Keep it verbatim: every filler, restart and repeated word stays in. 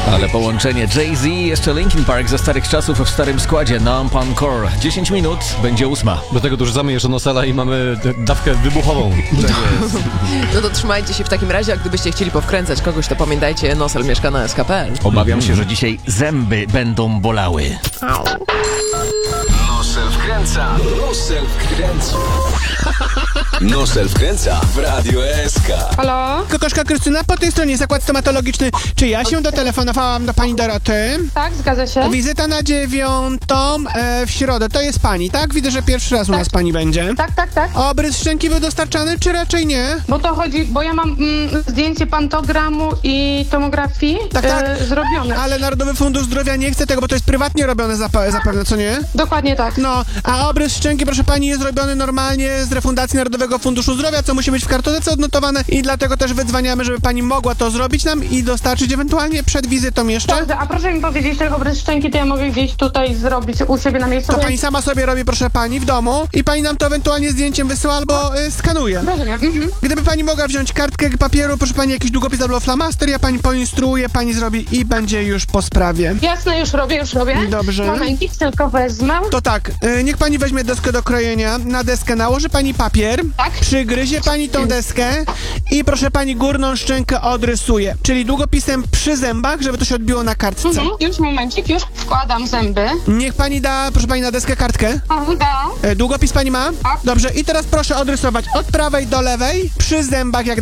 Ale połączenie Jay-Z i jeszcze Linkin Park ze starych czasów w starym składzie. Numb Encore. dziesięć minut, będzie ósma. Do tego dorzucamy jeszcze Nosela i mamy d- dawkę wybuchową. Tak jest. No to trzymajcie się w takim razie, a gdybyście chcieli powkręcać kogoś, to pamiętajcie, Nosel mieszka na S K P L. Obawiam się, że dzisiaj zęby będą bolały. Nosel wkręca, Nosel wkręca. Nosel wkręca w Radio S K. Halo? Kokoszka Krystyna, po tej stronie zakład stomatologiczny. Czy ja się dotelefonowałam do pani Doroty? Tak, zgadza się. Wizyta na dziewiątą e, w środę. To jest pani, tak? Widzę, że pierwszy raz u nas pani będzie. Tak, tak, tak. Obrys szczęki był dostarczany, czy raczej nie? Bo to chodzi, bo ja mam mm, zdjęcie pantogramu i tomografii Tak, tak. e, zrobione. Ale Narodowy Fundusz Zdrowia nie chce tego, bo to jest prywatnie robione zap- zapewne, co nie? Dokładnie tak. No, a obrys szczęki, proszę pani, jest robiony normalnie z refundacji Narodowego Funduszu Zdrowia, co musi być w kartotece odnotowane i dlatego też wydzwaniamy, żeby pani mogła to zrobić nam i dostarczyć ewentualnie przed wizytą jeszcze. Dobrze, a proszę mi powiedzieć, ten obrys szczęki to ja mogę gdzieś tutaj zrobić u siebie na miejscu? To pani sama sobie robi, proszę pani, w domu i pani nam to ewentualnie zdjęciem wysyła albo y, skanuje. Rozumiem. Mhm. Gdyby pani mogła wziąć kartkę papieru, proszę pani, jakiś długopis albo flamaster, ja pani poinstruuję, pani zrobi i będzie już po sprawie. Jasne, już robię, już robię. Dobrze. Momencik, tylko wezmę. To tak, y, niech pani weźmie deskę do krojenia, na deskę nałoży pani papier, Tak. przygryzie pani tą deskę i proszę pani górną szczękę odrysuje, czyli długopisem przy zębach, żeby to się odbiło na kartce. Mhm. Już momencik, już wkładam zęby. Niech pani da, proszę pani, na deskę kartkę. O, da. Y, długopis pani ma? Tak. Dobrze, i teraz proszę odrysować od prawej do lewej, przy zębach jak